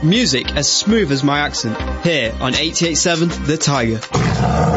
Music as smooth as my accent, here on 88.7 The Tiger.